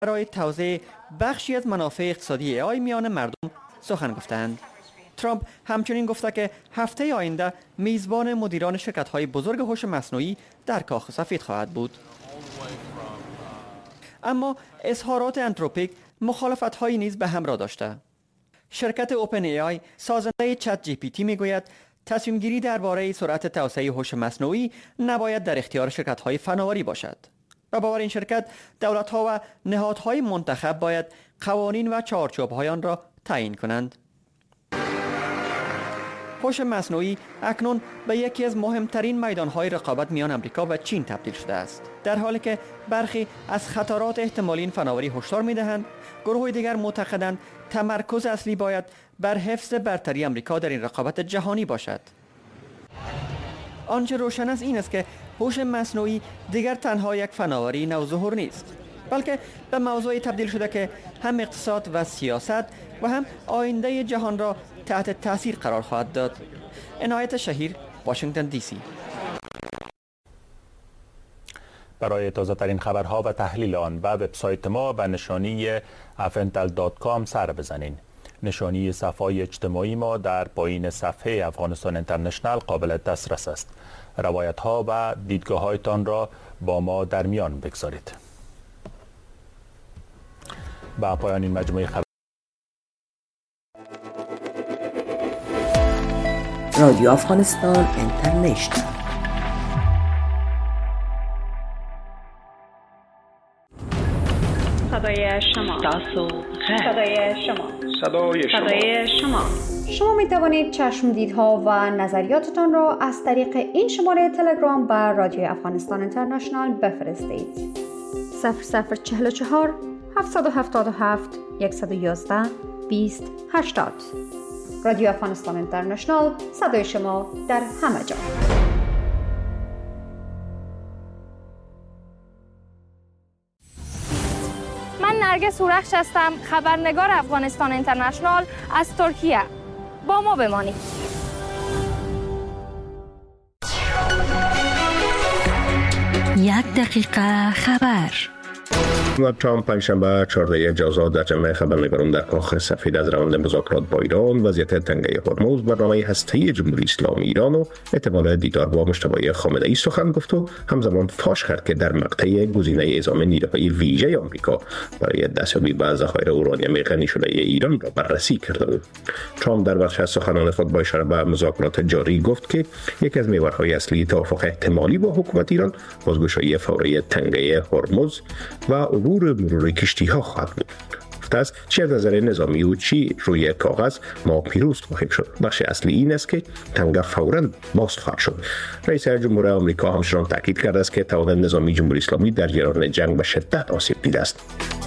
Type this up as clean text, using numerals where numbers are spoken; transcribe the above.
برای توزیع بخشی از منافع اقتصادی AI میان مردم سخن گفتند. ترامپ همچنین گفته که هفته آینده میزبان مدیران شرکت‌های بزرگ هوش مصنوعی در کاخ سفید خواهد بود. اما اظهارات انتروپیک مخالفت‌هایی نیز به همراه داشته. شرکت اوپن AI سازنده چت جی پی تی میگوید تصمیم گیری درباره سرعت توسعه هوش مصنوعی نباید در اختیار شرکت‌های فناوری باشد. و باور این شرکت دولت‌ها و نهادهای منتخب باید قوانین و چارچوب‌های آن را تعیین کنند. هوش مصنوعی اکنون به یکی از مهمترین میدان‌های رقابت میان آمریکا و چین تبدیل شده است. در حالی که برخی از خطرات احتمالی این فناوری هشدار می‌دهند، گروه دیگر معتقدند تمرکز اصلی باید بر حفظ برتری آمریکا در این رقابت جهانی باشد. آنچه روشن است این است که هوش مصنوعی دیگر تنها یک فناوری نوظهور نیست، بلکه به موضوعی تبدیل شده که هم اقتصاد و سیاست و هم آینده جهان را تحت تاثیر قرار خواهد داد. عنایت شهیر، واشنگتن دی سی. برای تازه ترین خبرها و تحلیل آن به وبسایت ما به نشانی afntel.com سر بزنین. نشانی صفحه اجتماعی ما در پایین صفحه افغانستان اینترنشنال قابل دسترس است. روایت ها و دیدگاه هایتان را با ما در میان بگذارید. با پایان این مجموعه خبر رادیو افغانستان اینترنشنال. صدای شما. صدای شما. صدای شما. شما می توانید چشمدیدها و نظریاتتان را از طریق این شماره تلگرام بر رادیو افغانستان اینترنشنال بفرستید. 0044 777 111 20 80. رادیو افغانستان اینترنشنال، صدای شما در همه جا. من نرگس هورخش هستم، خبرنگار افغانستان اینترنشنال از ترکیه. با ما بمانید. یک دقیقه خبر. ترامپ پنجشنبه 14 جوزا در جمع خبرنگاران در کاخ سفید از روند مذاکرات با ایران، وضعیت تنگه هرمز، برنامه هسته‌ای جمهوری اسلامی ایران و احتمال دیدار با مجتبی خامنه‌ای سخن گفت و همزمان فاش کرد که در مقطع گزینه اعزام نیروهای ویژه آمریکا برای دستیابی به ذخایر اورانیوم غنی شده ایران را بررسی کرده بود. ترامپ در بخش از سخنان خود با اشاره به مذاکرات جاری گفت که یکی از محورهای اصلی توافق احتمالی با حکومت ایران بازگشایی فوری تنگه هرمز و عبور مرور کشتی‌ها خواهد بود. گفته است چه از نظر نظامی و چی روی کاغذ ما پیروز خواهیم شد. بخش اصلی این است که تنگه فوراً باز خواهد شد. رئیس جمهور آمریکا همچنان تاکید کرده است که توان نظامی جمهوری اسلامی در جریان جنگ به شدت آسیب دیده است.